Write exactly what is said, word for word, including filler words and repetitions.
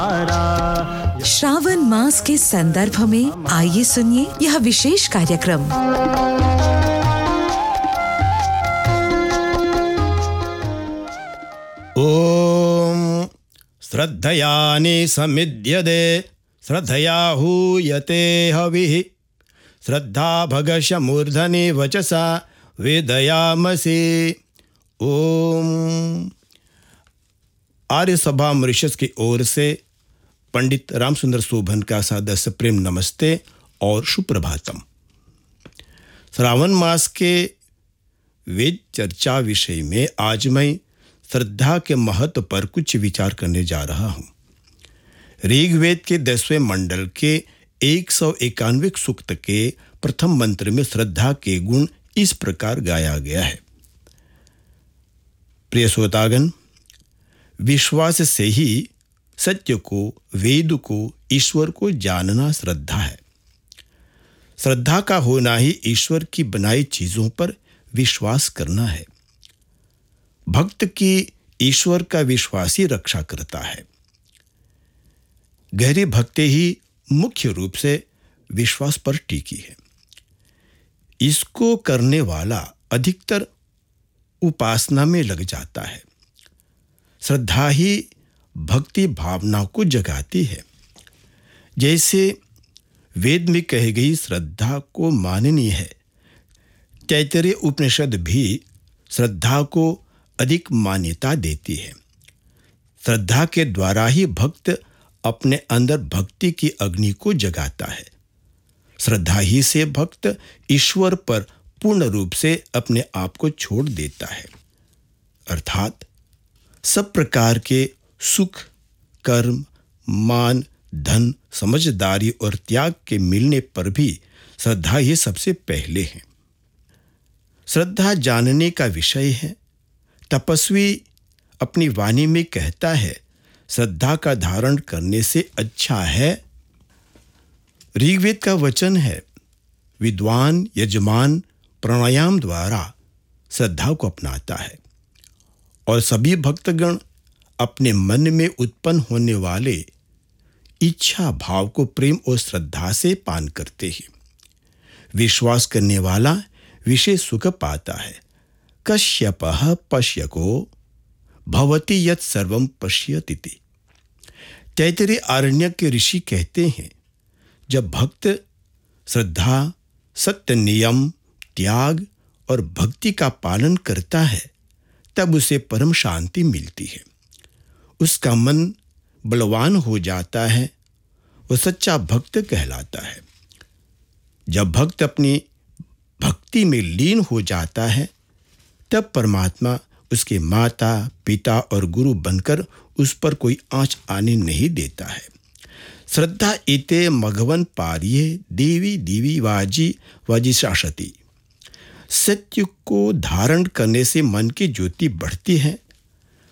श्रावण मास के संदर्भ में आइए सुनिए यह विशेष कार्यक्रम। ओम श्रद्धयानि समिद्यते श्रद्धया हूयते हविः श्रद्धा भगश मूर्धनि वचसा वेदयामसि। ओम आर्य सभा मॉरिशस की ओर से पंडित रामसुंदर शोभन का सादर प्रेम नमस्ते और सुप्रभातम। श्रावण मास के वेद चर्चा विषय में आज मैं श्रद्धा के महत्व पर कुछ विचार करने जा रहा हूँ। ऋग्वेद के दसवें मंडल के एक सौ इक्यानवे सूक्त के प्रथम मंत्र में श्रद्धा के गुण इस प्रकार गाया गया है। प्रिय श्रोतागण, विश्वास से ही सत्य को, वेद को, ईश्वर को जानना श्रद्धा है। श्रद्धा का होना ही ईश्वर की बनाई चीजों पर विश्वास करना है। भक्त की ईश्वर का विश्वास ही रक्षा करता है। गहरी भक्ति ही मुख्य रूप से विश्वास पर टिकी है। इसको करने वाला अधिकतर उपासना में लग जाता है। श्रद्धा ही भक्ति भावना को जगाती है। जैसे वेद में कही गई श्रद्धा को माननी है, तैत्तरीय उपनिषद भी श्रद्धा को अधिक मान्यता देती है। श्रद्धा के द्वारा ही भक्त अपने अंदर भक्ति की अग्नि को जगाता है। श्रद्धा ही से भक्त ईश्वर पर पूर्ण रूप से अपने आप को छोड़ देता है। अर्थात सब प्रकार के सुख, कर्म, मान, धन, समझदारी और त्याग के मिलने पर भी श्रद्धा ही सबसे पहले है। श्रद्धा जानने का विषय है। तपस्वी अपनी वाणी में कहता है, श्रद्धा का धारण करने से अच्छा है। ऋग्वेद का वचन है, विद्वान यजमान प्राणायाम द्वारा श्रद्धा को अपनाता है और सभी भक्तगण अपने मन में उत्पन्न होने वाले इच्छा भाव को प्रेम और श्रद्धा से पान करते हैं। विश्वास करने वाला विशेष सुख पाता है। कश्यपः पश्यको भवति यत् सर्वं पश्यतीति। तैत्तरीय आरण्यक के ऋषि कहते हैं, जब भक्त श्रद्धा, सत्य, नियम, त्याग और भक्ति का पालन करता है तब उसे परम शांति मिलती है। उसका मन बलवान हो जाता है। वो सच्चा भक्त कहलाता है। जब भक्त अपनी भक्ति में लीन हो जाता है तब परमात्मा उसके माता, पिता और गुरु बनकर उस पर कोई आँच आने नहीं देता है। श्रद्धा इते मघवन पार्ये देवी दिवी वाजी वाजी शासती। सत्य को धारण करने से मन की ज्योति बढ़ती है